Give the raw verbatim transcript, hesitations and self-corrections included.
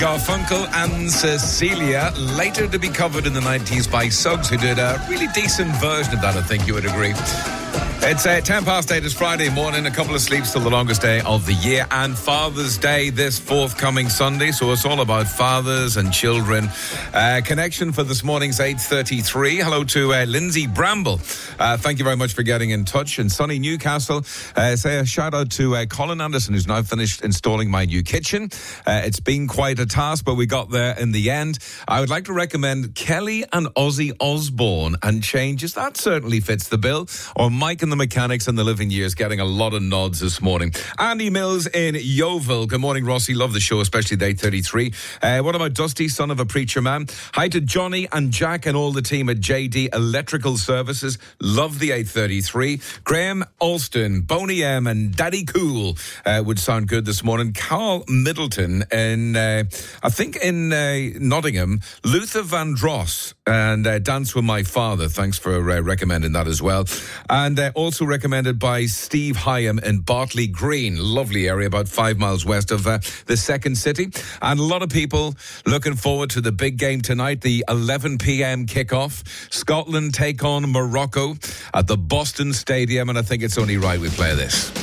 Garfunkel and Cecilia, later to be covered in the nineties by Suggs, who did a really decent version of that, I think you would agree. It's uh, ten past eight, it's Friday morning, a couple of sleeps till the longest day of the year, and Father's Day this forthcoming Sunday, so it's all about fathers and children. Uh, connection for this morning's eight thirty-three. Hello to uh, Lindsay Bramble. Uh, thank you very much for getting in touch. In sunny Newcastle, uh, say a shout out to uh, Colin Anderson, who's now finished installing my new kitchen. Uh, it's been quite a task, but we got there in the end. I would like to recommend Kelly and Ozzy Osbourne and Changes. That certainly fits the bill. Or Mike and the Mechanics and the Living Years getting a lot of nods this morning. Andy Mills in Yeovil. Good morning, Rossi. Love the show, especially the eight thirty-three. Uh, what about Dusty, son of a preacher man? Hi to Johnny and Jack and all the team at J D Electrical Services. Love the eight thirty-three. Graham Alston, Boney M and Daddy Cool uh, would sound good this morning. Carl Middleton in, uh, I think in uh, Nottingham. Luther Vandross and uh, Dance With My Father. Thanks for uh, recommending that as well. And uh, also recommended by Steve Hyam in Bartley Green. Lovely area, about five miles west of uh, the second city. And a lot of people looking forward to the big game tonight, the eleven p.m. kickoff. Scotland take on Morocco at the Boston Stadium, and I think it's only right we play this.